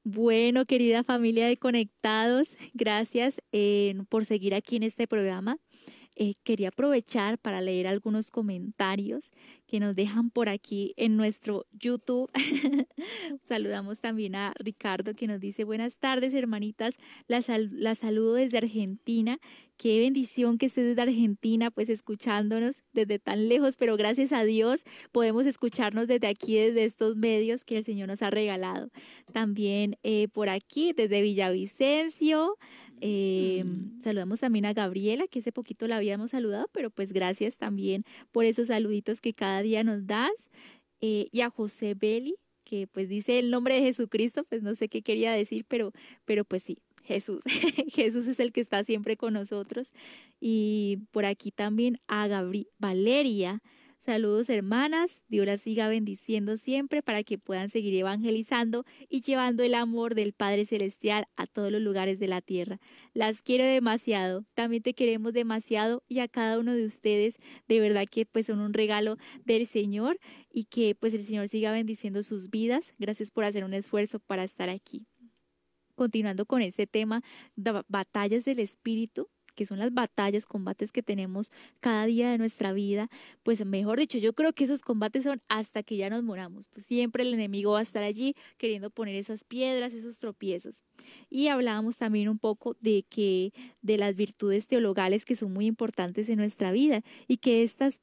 Bueno, querida familia de Conectados, gracias por seguir aquí en este programa. Quería aprovechar para leer algunos comentarios que nos dejan por aquí en nuestro YouTube. Saludamos también a Ricardo que nos dice buenas tardes, hermanitas. La saludo desde Argentina. Qué bendición que estés desde Argentina, pues escuchándonos desde tan lejos, pero gracias a Dios podemos escucharnos desde aquí, desde estos medios que el Señor nos ha regalado. También por aquí, desde Villavicencio. Saludamos también a Gabriela, que hace poquito la habíamos saludado, pero pues gracias también por esos saluditos que cada día nos das. Y a José Beli, que pues dice el nombre de Jesucristo, pues no sé qué quería decir, pero pues sí, Jesús. Jesús es el que está siempre con nosotros. Y por aquí también a Valeria. Saludos hermanas, Dios las siga bendiciendo siempre para que puedan seguir evangelizando y llevando el amor del Padre Celestial a todos los lugares de la tierra. Las quiero demasiado, también te queremos demasiado y a cada uno de ustedes, de verdad que pues son un regalo del Señor y que pues el Señor siga bendiciendo sus vidas. Gracias por hacer un esfuerzo para estar aquí. Continuando con este tema de batallas del espíritu, que son las batallas, combates que tenemos cada día de nuestra vida, pues mejor dicho, yo creo que esos combates son hasta que ya nos moramos, pues siempre el enemigo va a estar allí queriendo poner esas piedras, esos tropiezos. Y hablábamos también un poco de las virtudes teologales que son muy importantes en nuestra vida y que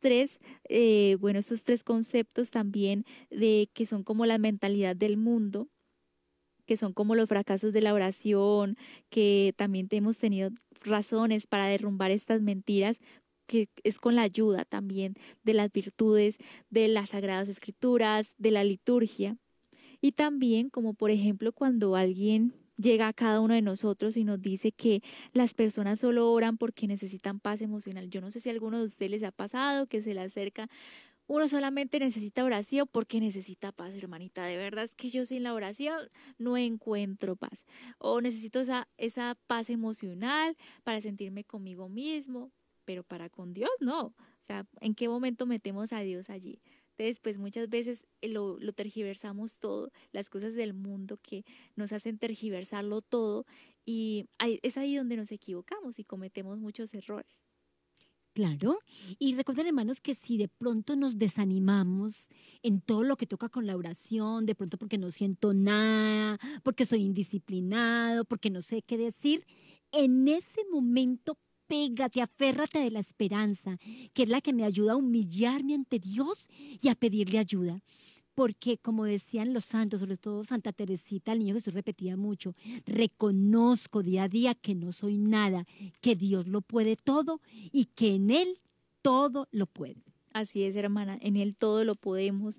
estos tres conceptos también de que son como la mentalidad del mundo, que son como los fracasos de la oración, que también hemos tenido razones para derrumbar estas mentiras, que es con la ayuda también de las virtudes, de las sagradas escrituras, de la liturgia. Y también como por ejemplo cuando alguien llega a cada uno de nosotros y nos dice que las personas solo oran porque necesitan paz emocional. Yo no sé si a alguno de ustedes les ha pasado que se le acerca, uno solamente necesita oración porque necesita paz, hermanita. De verdad es que yo sin la oración no encuentro paz. O necesito esa paz emocional para sentirme conmigo mismo, pero para con Dios no. O sea, ¿en qué momento metemos a Dios allí? Entonces, pues muchas veces lo tergiversamos todo, las cosas del mundo que nos hacen tergiversarlo todo y es ahí donde nos equivocamos y cometemos muchos errores. Claro, y recuerden hermanos que si de pronto nos desanimamos en todo lo que toca con la oración, de pronto porque no siento nada, porque soy indisciplinado, porque no sé qué decir, en ese momento pégate, aférrate de la esperanza, que es la que me ayuda a humillarme ante Dios y a pedirle ayuda. Porque como decían los santos, sobre todo Santa Teresita, el niño Jesús repetía mucho, reconozco día a día que no soy nada, que Dios lo puede todo y que en Él todo lo puede. Así es, hermana, en Él todo lo podemos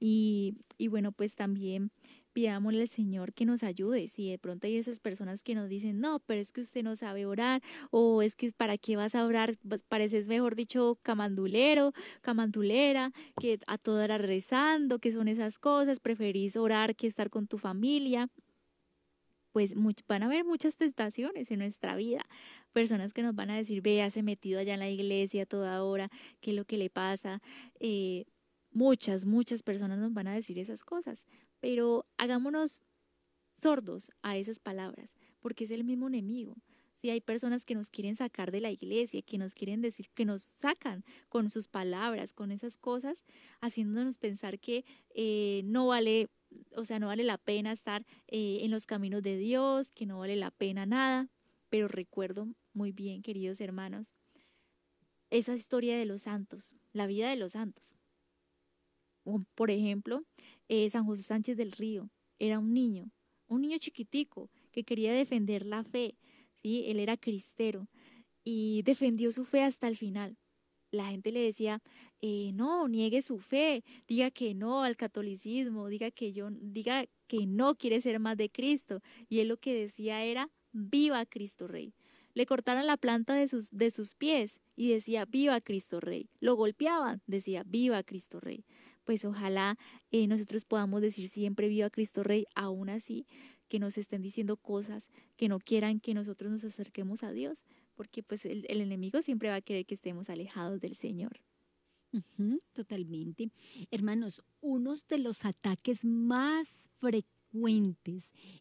y bueno, pues también pidámosle al Señor que nos ayude. Si de pronto hay esas personas que nos dicen, no, pero es que usted no sabe orar o es que ¿para qué vas a orar? Pues pareces, mejor dicho, camandulero, camandulera, que a toda hora rezando, que son esas cosas, preferís orar que estar con tu familia, pues van a haber muchas tentaciones en nuestra vida, personas que nos van a decir, vea, se metido allá en la iglesia a toda hora, qué es lo que le pasa. Eh, muchas personas nos van a decir esas cosas, pero hagámonos sordos a esas palabras, porque es el mismo enemigo. Si hay personas que nos quieren sacar de la iglesia, que nos quieren decir, que nos sacan con sus palabras, con esas cosas, haciéndonos pensar que no vale, o sea, no vale la pena estar en los caminos de Dios, que no vale la pena nada. Pero recuerdo muy bien, queridos hermanos, esa historia de los santos, la vida de los santos. Por ejemplo, San José Sánchez del Río era un niño chiquitico que quería defender la fe, ¿sí? Él era cristero y defendió su fe hasta el final. La gente le decía, no, niegue su fe, diga que no al catolicismo, diga que no quiere ser más de Cristo. Y él lo que decía era, viva Cristo Rey. Le cortaron la planta de sus pies y decía, viva Cristo Rey. Lo golpeaban, decía, viva Cristo Rey. Pues ojalá nosotros podamos decir siempre, viva Cristo Rey, aún así que nos estén diciendo cosas que no quieran que nosotros nos acerquemos a Dios, porque pues el enemigo siempre va a querer que estemos alejados del Señor. Totalmente. Hermanos, uno de los ataques más frecuentes